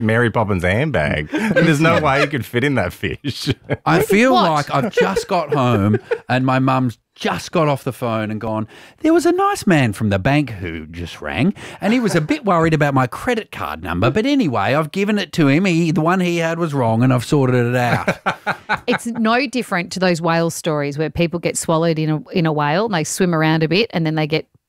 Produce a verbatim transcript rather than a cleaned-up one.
Mary Poppins handbag. There's no way you could fit in that fish. I feel What? like I've just got home and my mum's just got off the phone and gone, there was a nice man from the bank who just rang and he was a bit worried about my credit card number. But anyway, I've given it to him. He, the one he had was wrong and I've sorted it out. It's no different to those whale stories where people get swallowed in a in a whale and they swim around a bit and then they get